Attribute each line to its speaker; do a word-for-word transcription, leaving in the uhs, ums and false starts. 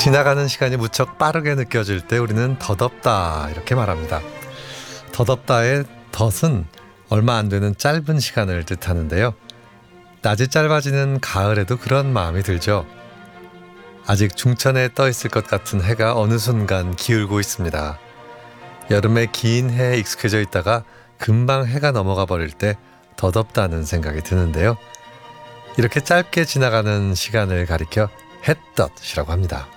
Speaker 1: 지나가는 시간이 무척 빠르게 느껴질 때 우리는 더덥다 이렇게 말합니다. 더덥다의 덧은 얼마 안 되는 짧은 시간을 뜻하는데요. 낮이 짧아지는 가을에도 그런 마음이 들죠. 아직 중천에 떠 있을 것 같은 해가 어느 순간 기울고 있습니다. 여름의 긴 해에 익숙해져 있다가 금방 해가 넘어가 버릴 때 더덥다는 생각이 드는데요. 이렇게 짧게 지나가는 시간을 가리켜 햇덧이라고 합니다.